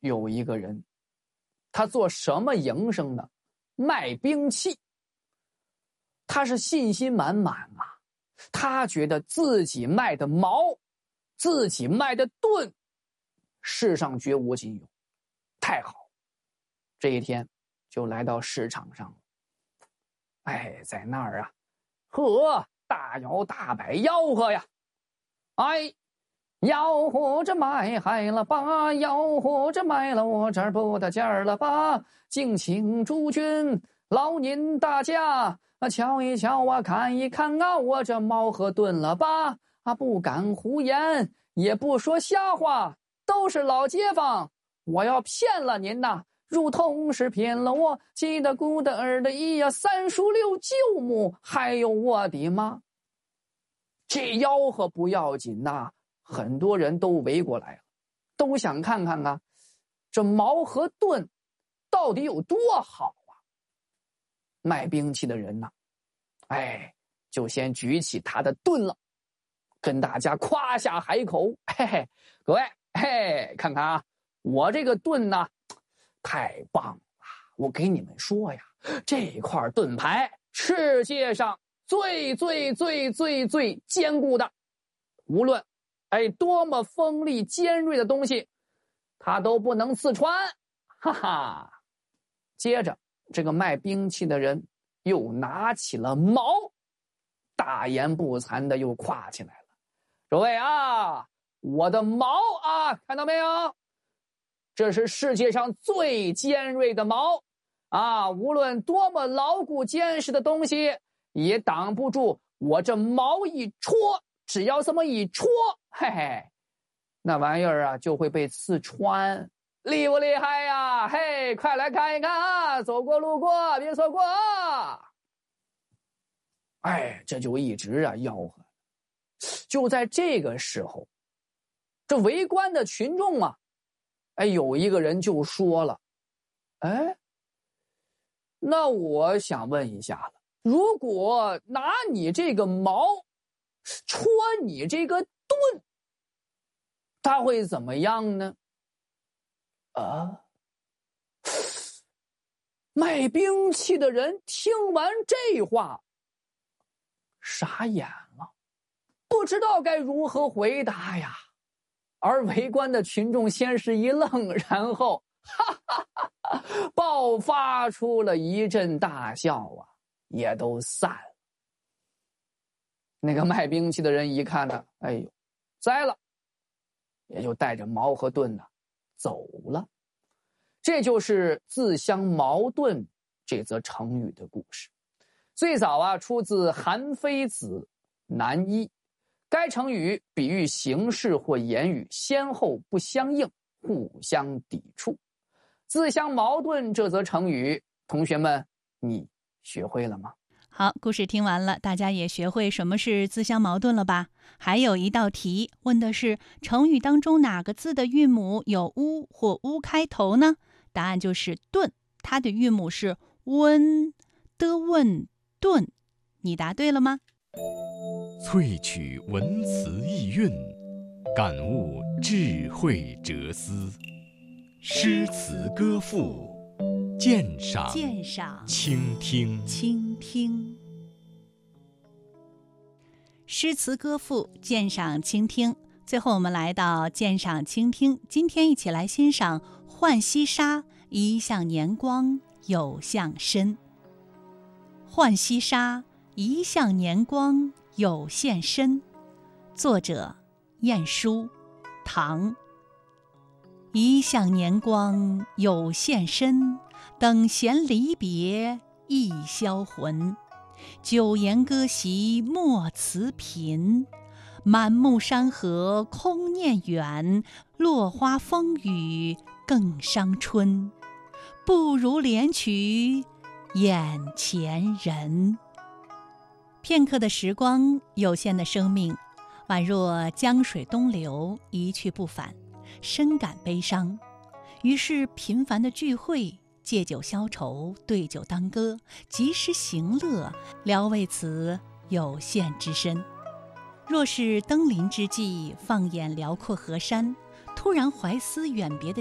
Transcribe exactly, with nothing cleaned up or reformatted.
有一个人，他做什么营生呢？卖兵器。他是信心满满啊，他觉得自己卖的矛，自己卖的盾，世上绝无仅有，太好。这一天就来到市场上了。哎，在那儿啊，呵，大摇大摆吆喝呀，哎，吆喝着卖嗨了吧，吆喝着卖了我这儿不得劲儿了吧，敬请诸君劳您大驾，瞧一瞧啊，看一看啊，我这矛和盾了吧，啊，不敢胡言，也不说瞎话，都是老街坊，我要骗了您呐，如同是骗了我记得姑的儿的姨呀，三叔六舅母，还有我的妈。这吆喝不要紧呐、啊，很多人都围过来了，都想看看啊，这矛和盾到底有多好啊。卖兵器的人呐、啊，哎，就先举起他的盾了，跟大家夸下海口，嘿嘿，各位，嘿，看看啊，我这个盾呢，太棒了！我给你们说呀，这块盾牌世界上最最最最最坚固的，无论哎多么锋利尖锐的东西，它都不能刺穿，哈哈。接着，这个卖兵器的人又拿起了矛，大言不惭的又夸起来了。各位啊，我的矛啊，看到没有？这是世界上最尖锐的矛啊！无论多么牢固坚实的东西，也挡不住我这矛一戳。只要这么一戳，嘿嘿，那玩意儿啊就会被刺穿，厉不厉害呀？嘿，快来看一看啊！走过路过别错过啊！哎，这就一直啊吆喝。就在这个时候，这围观的群众啊，哎，有一个人就说了，哎，那我想问一下了，如果拿你这个矛戳你这个盾，它会怎么样呢？啊，卖兵器的人听完这话，傻眼了，不知道该如何回答呀。而围观的群众先是一愣，然后哈哈哈哈爆发出了一阵大笑啊，也都散了。那个卖兵器的人一看呢，哎呦，栽了，也就带着矛和盾呢走了。这就是自相矛盾这则成语的故事。最早啊出自韩非子南一。该成语比喻形式或言语先后不相应，互相抵触。自相矛盾这则成语，同学们，你学会了吗？ 好，故事听完了，大家也学会什么是自相矛盾了吧？还有一道题问的是成语当中哪个字的韵母有乌或乌开头呢？答案就是盾，它的韵母是温的问盾。你答对了吗？ 萃取文辞意蕴，感悟智慧哲思。诗词歌赋，鉴赏鉴赏倾听倾听。诗词歌赋，鉴赏倾听。最后我们来到鉴赏倾听，今天一起来欣赏《浣溪沙》，一向年光有向深。浣溪沙，一向年光有现身。作者晏殊，唐。一向年光有现身，等闲离别一销魂。九言歌席莫辞频，满目山河空念远。落花风雨更伤春，不如怜取眼前人。片刻的时光，有限的生命，宛若江水东流，一去不返，深感悲伤。于是频繁的聚会，借酒消愁，对酒当歌，及时行乐，聊为此有限之身。若是登临之际，放眼辽阔河山，突然怀思远别的